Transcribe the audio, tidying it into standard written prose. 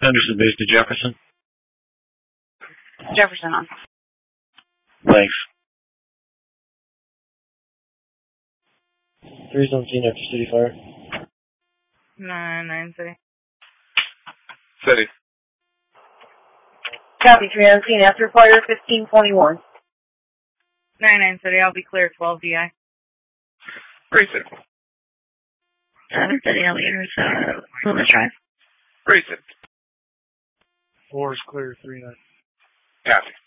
Henderson base to Jefferson. Jefferson on. Thanks. 317 after city fire. 9 city. City. Copy, 317 after fire, 1521. 9 city, I'll be clear, 12 DI. 3 city. 7 city, I'll be here, Plymouth Drive. 3 city. 4 is clear, 3-9. Copy.